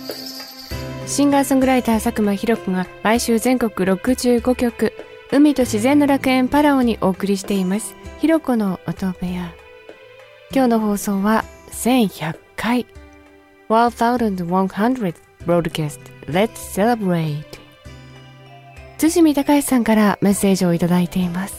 シンガーソングライター佐久間ひろ子が毎週全国65曲海と自然の楽園パラオにお送りしていますひろ子の音部屋。今日の放送は1100回 1100th broadcast Let's celebrate。 津見隆さんからメッセージをいただいています。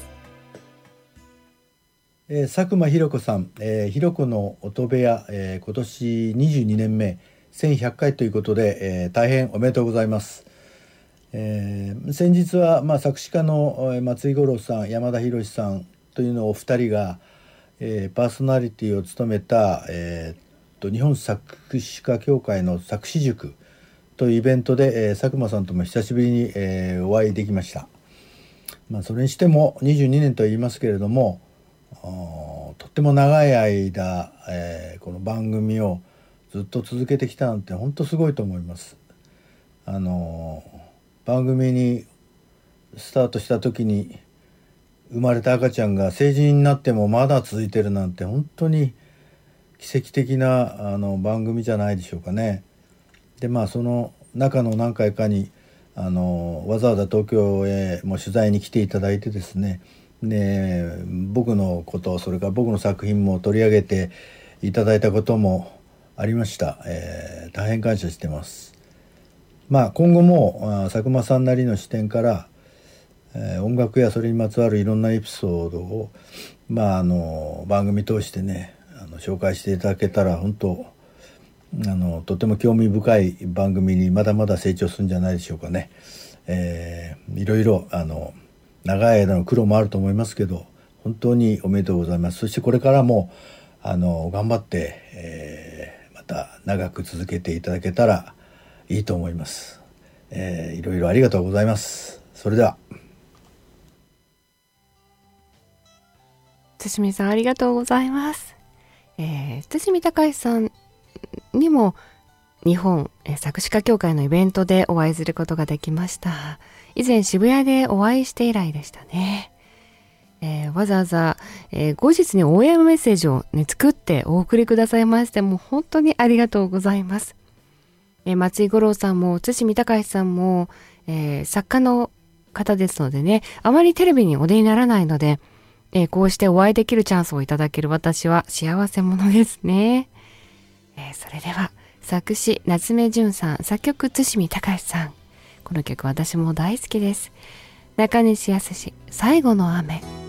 佐久間ひろ子さん、ひろ子の音部屋、今年22年目1100回ということで、大変おめでとうございます。先日は、作詞家の松井五郎さん、山田博さんというのお二人が、パーソナリティを務めた、日本作詞家協会の作詞塾というイベントで、佐久間さんとも久しぶりに、お会いできました。それにしても22年と言いますけれども、とっても長い間、この番組をずっと続けてきたなんて本当すごいと思います。番組にスタートした時に生まれた赤ちゃんが成人になってもまだ続いてるなんて本当に奇跡的な番組じゃないでしょうかね。でその中の何回かにわざわざ東京へも取材に来ていただいてですね、で僕のことそれから僕の作品も取り上げていただいたこともありました。大変感謝してます。今後も佐久間さんなりの視点から、音楽やそれにまつわるいろんなエピソードを、番組通してね紹介していただけたら本当とても興味深い番組にまだまだ成長するんじゃないでしょうかね。いろいろ長い間の苦労もあると思いますけど本当におめでとうございます。そしてこれからも頑張って、また長く続けていただけたらいいと思います。いろいろありがとうございます。それでは。 津見さんありがとうございます。津見隆さんにも日本作詞家協会のイベントでお会いすることができました。以前渋谷でお会いして以来でしたね。わざわざ、後日に応援メッセージを、作ってお送りくださいましてもう本当にありがとうございます。松井五郎さんも津見隆さんも、作家の方ですのでねあまりテレビにお出にならないので、こうしてお会いできるチャンスをいただける私は幸せ者ですね。それでは作詞夏目純さん、作曲津見隆さん、この曲私も大好きです。中西康最後の雨。